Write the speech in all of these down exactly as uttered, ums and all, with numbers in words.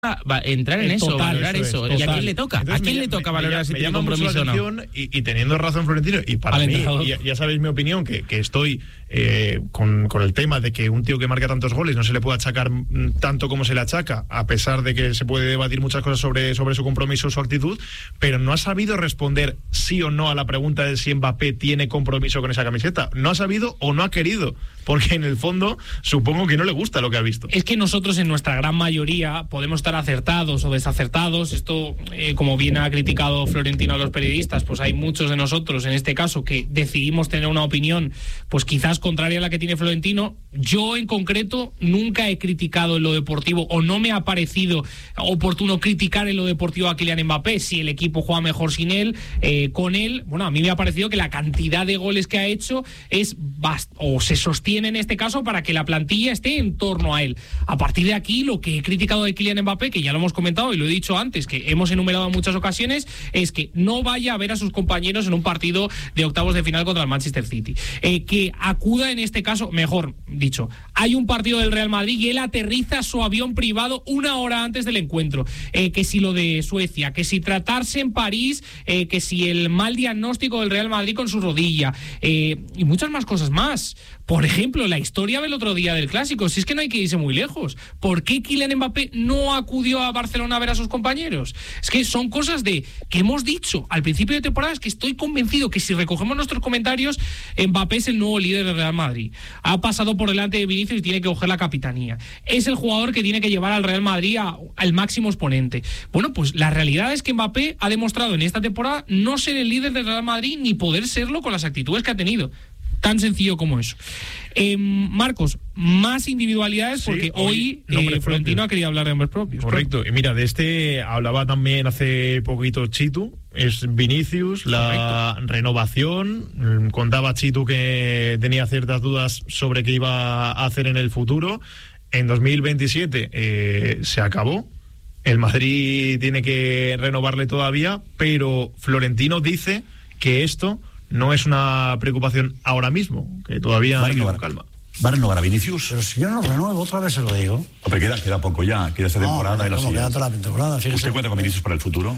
va a entrar en eso, total, valorar eso. eso es, ¿Y a quién le toca? Entonces, ¿A quién me, le toca me, valorar me, si me tiene llama mucho compromiso la o no? atención y, y teniendo razón Florentino, y para Al mí, entrenador. ya, ya sabéis mi opinión, que, que estoy eh, con, con el tema de que un tío que marca tantos goles no se le puede achacar mm, tanto como se le achaca, a pesar de que se puede debatir muchas cosas sobre, sobre su compromiso, su actitud, pero no ha sabido responder sí o no a la pregunta de si Mbappé tiene compromiso con esa camiseta. No ha sabido o no ha querido, porque en el fondo supongo que no le gusta lo que ha visto. Es que nosotros en nuestra gran mayoría podemos estar acertados o desacertados. Esto, eh, como bien ha criticado Florentino a los periodistas, pues hay muchos de nosotros en este caso que decidimos tener una opinión pues quizás contraria a la que tiene Florentino. Yo en concreto nunca he criticado en lo deportivo, o no me ha parecido oportuno criticar en lo deportivo a Kylian Mbappé. Si el equipo juega mejor sin él, eh, con él, bueno, a mí me ha parecido que la cantidad de goles que ha hecho es bast- o se sostiene en este caso para que la plantilla esté en torno a él. A partir de aquí, lo que he criticado de Kylian Mbappé, que ya lo hemos comentado y lo he dicho antes, que hemos enumerado en muchas ocasiones, es que no vaya a ver a sus compañeros en un partido de octavos de final contra el Manchester City. Eh, que acuda en este caso, mejor dicho, hay un partido del Real Madrid y él aterriza su avión privado una hora antes del encuentro. Eh, que si lo de Suecia, que si tratarse en París, eh, que si el mal diagnóstico del Real Madrid con su rodilla, eh, y muchas más cosas más. Por ejemplo, la historia del otro día del Clásico, si es que no hay que irse muy lejos. ¿Por qué Kylian Mbappé no acudió a Barcelona a ver a sus compañeros? Es que son cosas de que hemos dicho al principio de temporada. Es que estoy convencido que si recogemos nuestros comentarios, Mbappé es el nuevo líder del Real Madrid. Ha pasado por delante de Vinicius y tiene que coger la capitanía. Es el jugador que tiene que llevar al Real Madrid a, al máximo exponente. Bueno, pues la realidad es que Mbappé ha demostrado en esta temporada no ser el líder del Real Madrid ni poder serlo con las actitudes que ha tenido. Tan sencillo como eso. Eh, Marcos, más individualidades, porque sí, hoy, hoy eh, Florentino ha querido hablar de nombres propios. Correcto. Y mira, de este hablaba también hace poquito Chitu, es Vinicius, la Correcto. renovación. Contaba Chitu que tenía ciertas dudas sobre qué iba a hacer en el futuro. En dos mil veintisiete eh, se acabó. El Madrid tiene que renovarle todavía, pero Florentino dice que esto no es una preocupación ahora mismo, que todavía hay que ir con calma. ¿Va a renovar a Vinicius? Pero si yo no lo renuevo, otra vez se lo digo. Pero queda, queda poco ya, queda esta no, temporada y la siguiente. Queda toda la temporada, fíjese. ¿Usted cuenta con Vinicius para el futuro?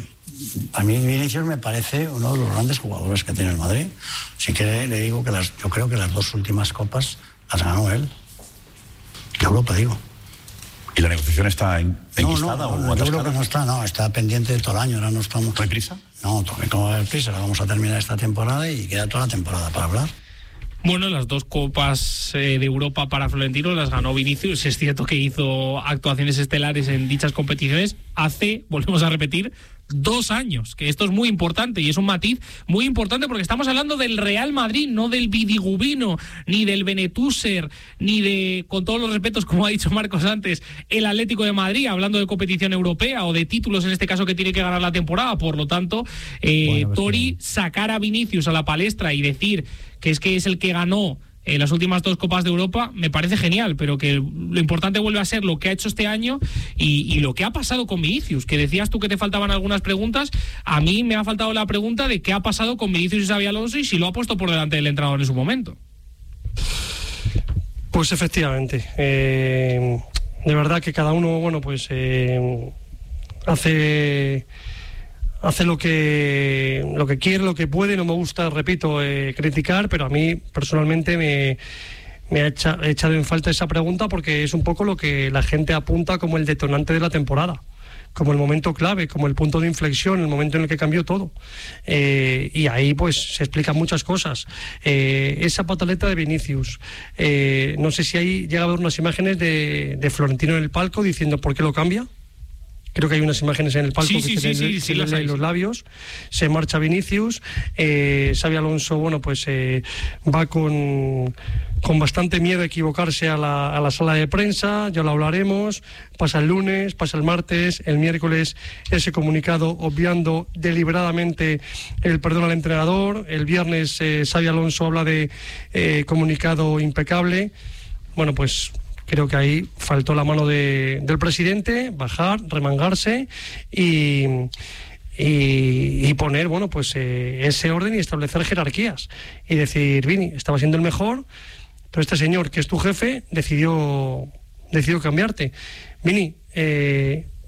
A mí Vinicius me parece uno de los grandes jugadores que tiene el Madrid. Si quiere, le digo que las, yo creo que las dos últimas copas las ganó él. De Europa, digo. ¿Y la negociación está en, enquistada no, no, o no, atascada? Yo creo que no está, no, está pendiente de todo el año, ahora no estamos... ¿No hay prisa? No, no hay prisa, la vamos a terminar esta temporada y queda toda la temporada para hablar. Bueno, las dos copas eh, de Europa para Florentino las ganó Vinicius. Es cierto que hizo actuaciones estelares en dichas competiciones hace, volvemos a repetir, dos años, que esto es muy importante y es un matiz muy importante porque estamos hablando del Real Madrid, no del Vidigubino, ni del Benetúser, ni de, con todos los respetos, como ha dicho Marcos antes, el Atlético de Madrid, hablando de competición europea o de títulos en este caso que tiene que ganar la temporada. Por lo tanto, eh, bueno, pues Tori, sí. sacar a Vinicius a la palestra y decir que es que es el que ganó en las últimas dos Copas de Europa, me parece genial, pero que lo importante vuelve a ser lo que ha hecho este año y, y lo que ha pasado con Vinicius, que decías tú que te faltaban algunas preguntas. A mí me ha faltado la pregunta de qué ha pasado con Vinicius y Xabi Alonso y si lo ha puesto por delante del entrenador en su momento. Pues efectivamente, eh, de verdad que cada uno, bueno, pues eh, hace... hace lo que lo que quiere, lo que puede. No me gusta, repito, eh, criticar, pero a mí personalmente me, me ha echa, he echado en falta esa pregunta porque es un poco lo que la gente apunta como el detonante de la temporada, como el momento clave, como el punto de inflexión, el momento en el que cambió todo. Eh, y ahí pues se explican muchas cosas. Eh, esa pataleta de Vinicius, eh, no sé si ahí llega a haber unas imágenes de, de Florentino en el palco diciendo ¿por qué lo cambia? Creo que hay unas imágenes en el palco sí, que sí, se sí, le, sí, se sí, le leen los labios. Se marcha Vinicius. Eh, Xabi Alonso, bueno, pues eh, va con, con bastante miedo a equivocarse a la, a la sala de prensa. Ya lo hablaremos. Pasa el lunes, pasa el martes, el miércoles ese comunicado obviando deliberadamente el perdón al entrenador. El viernes eh, Xabi Alonso habla de eh, comunicado impecable. Bueno, pues creo que ahí faltó la mano de, del presidente, bajar, remangarse y, y, y poner, bueno, pues eh, ese orden y establecer jerarquías. Y decir, Vini, estaba siendo el mejor, pero este señor, que es tu jefe, decidió, decidió cambiarte. Vini, eh,